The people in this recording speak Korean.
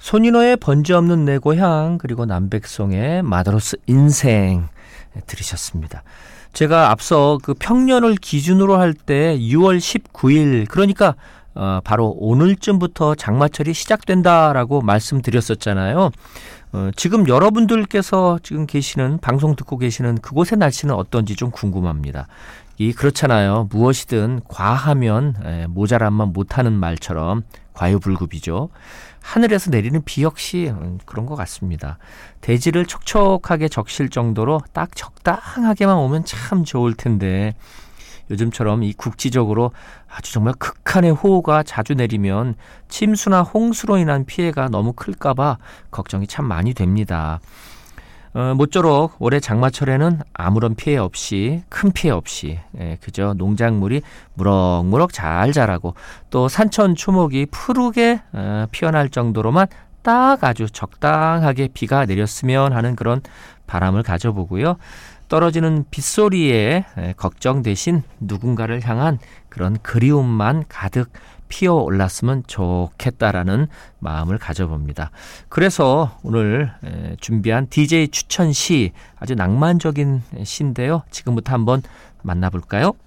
손인호의 번지 없는 내 고향, 그리고 남백송의 마더로스 인생 들으셨습니다. 제가 앞서 그 평년을 기준으로 할 때 6월 19일, 그러니까 바로 오늘쯤부터 장마철이 시작된다라고 말씀드렸었잖아요. 지금 여러분들께서 지금 계시는, 방송 듣고 계시는 그곳의 날씨는 어떤지 좀 궁금합니다. 그렇잖아요. 무엇이든 과하면 모자란만 못하는 말처럼 과유불급이죠. 하늘에서 내리는 비 역시 그런 것 같습니다. 대지를 촉촉하게 적실 정도로 딱 적당하게만 오면 참 좋을 텐데, 요즘처럼 이 국지적으로 아주 정말 극한의 호우가 자주 내리면 침수나 홍수로 인한 피해가 너무 클까봐 걱정이 참 많이 됩니다. 모쪼록 올해 장마철에는 아무런 피해 없이, 큰 피해 없이, 그저 농작물이 무럭무럭 잘 자라고, 또 산천 초목이 푸르게 피어날 정도로만 딱 아주 적당하게 비가 내렸으면 하는 그런 바람을 가져보고요. 떨어지는 빗소리에 걱정 대신 누군가를 향한 그런 그리움만 가득 피어올랐으면 좋겠다라는 마음을 가져봅니다. 그래서 오늘 준비한 DJ 추천 시, 아주 낭만적인 시인데요. 지금부터 한번 만나볼까요?